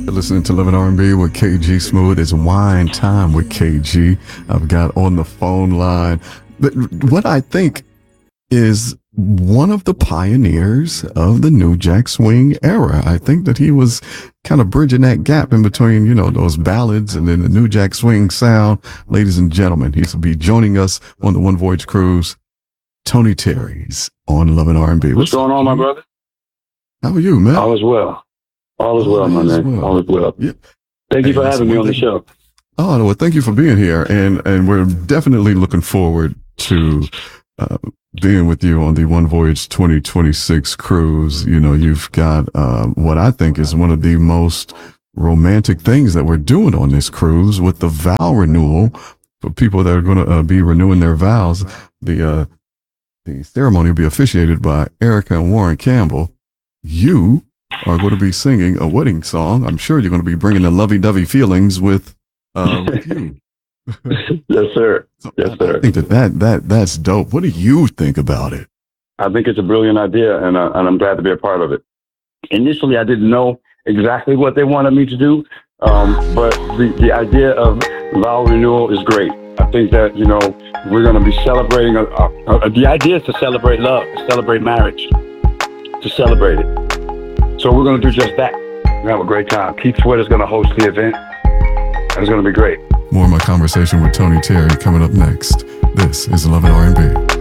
You're listening to Living R&B with KG Smooth. It's wine time with KG. I've got on the phone line what I think is one of the pioneers of the New Jack Swing era. I think that he was kind of bridging that gap in between, those ballads and then the New Jack Swing sound. Ladies and gentlemen, he's will be joining us on the One Voyage Cruise. Tony Terry's on Loving R&B. What's going on, my brother? How are you, man? All is well. All is well, my man. All is well. Yeah. Thank you for having me on the show. Oh, well, thank you for being here. And we're definitely looking forward to being with you on the One Voyage 2026 cruise. You've got what I think is one of the most romantic things that we're doing on this cruise with the vow renewal for people that are going to be renewing their vows. The ceremony will be officiated by Erica and Warren Campbell. You are going to be singing a wedding song. I'm sure you're going to be bringing the lovey-dovey feelings with you. Yes, sir. Yes, sir. I think that's dope. What do you think about it? I think it's a brilliant idea, and I'm glad to be a part of it. Initially, I didn't know exactly what they wanted me to do, but the idea of vow renewal is great. I think that, we're going to be celebrating. The idea is to celebrate love, to celebrate marriage, to celebrate it. So we're going to do just that. We're going to have a great time. Keith Sweat is going to host the event. And it's going to be great. More of my conversation with Tony Terry coming up next. This is Loving R&B.